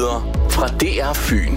Nyheder fra DR Fyn.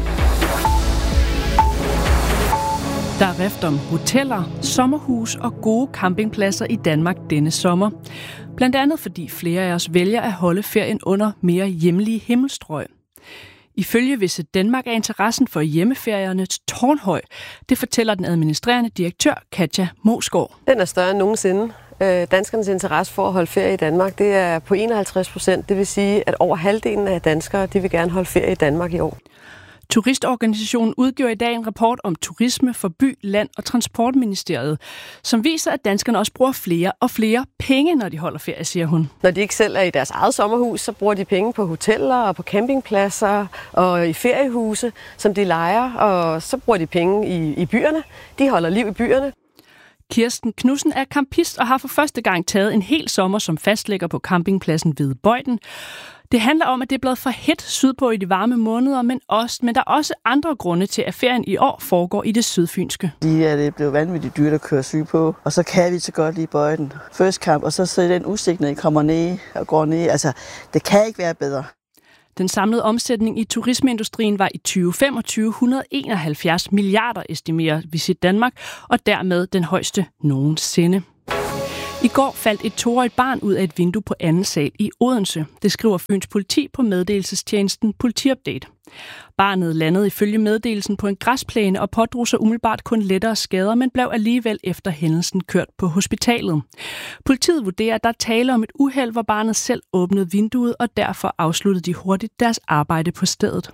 Der er rift om hoteller, sommerhus og gode campingpladser i Danmark denne sommer. Blandt andet fordi flere af os vælger at holde ferien under mere hjemlige himmelstrøg. Ifølge Visit Danmark er interessen for hjemmeferierne tårnhøj. Det fortæller den administrerende direktør Katja Moesgaard. Den er større end nogensinde. Danskernes interesse for at holde ferie i Danmark, det er på 51%. Det vil sige, at over halvdelen af danskere, de vil gerne holde ferie i Danmark i år. Turistorganisationen udgjorde i dag en rapport om turisme for by, land og transportministeriet, som viser, at danskerne også bruger flere og flere penge, når de holder ferie, siger hun. Når de ikke selv er i deres eget sommerhus, så bruger de penge på hoteller og på campingpladser og i feriehuse, som de lejer, og så bruger de penge i byerne. De holder liv i byerne. Kirsten Knudsen er campist og har for første gang taget en hel sommer som fastlægger på campingpladsen Hvide Bøjden. Det handler om, at det er blevet for hedt sydpå i de varme måneder, men der er også andre grunde til, at ferien i år foregår i det sydfynske. Det er blevet vanvittigt dyrt at køre syg på, og så kan vi så godt lide Bøjden. First camp, og så den udsigt, når I kommer ned og går ned. Altså, det kan ikke være bedre. Den samlede omsætning i turismeindustrien var i 2025 171 milliarder, estimerer Visit Danmark, og dermed den højeste nogensinde. I går faldt et 2-årigt barn ud af et vindue på anden sal i Odense. Det skriver Fyns politi på meddelelsestjenesten Politiupdate. Barnet landede ifølge meddelelsen på en græsplæne og pådrog sig umiddelbart kun lettere skader, men blev alligevel efter hændelsen kørt på hospitalet. Politiet vurderer, at der er tale om et uheld, hvor barnet selv åbnede vinduet, og derfor afsluttede de hurtigt deres arbejde på stedet.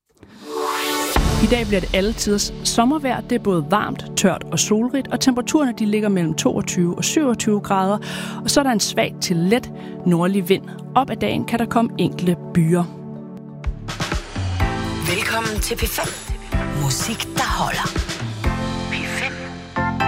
I dag bliver det alle tiders sommervejr. Det er både varmt, tørt og solrigt, og temperaturerne de ligger mellem 22 og 27 grader. Og så er der en svag til let nordlig vind. Op ad dagen kan der komme enkelte byer. Velkommen til P5. Musik, der holder.